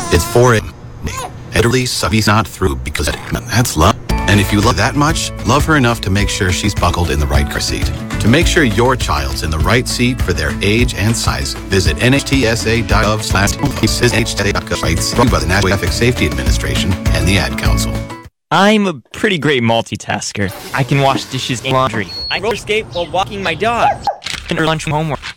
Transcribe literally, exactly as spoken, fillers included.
It's for it. At least Subby's not through because that's love. And if you love that much, love her enough to make sure she's buckled in the right car seat. To make sure your child's in the right seat for their age and size, visit N H T S A dot gov slash rights by the National Traffic Safety Administration and the Ad Council. I'm a pretty great multitasker. I can wash dishes and laundry. I roller skate while walking my dog. And lunch and homework.